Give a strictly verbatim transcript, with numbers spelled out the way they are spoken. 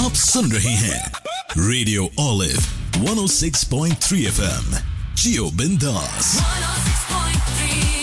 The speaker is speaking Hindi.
आप सुन रहे हैं रेडियो ओलिव वन ओ six point three F M, जियो बिंदास। one oh six point three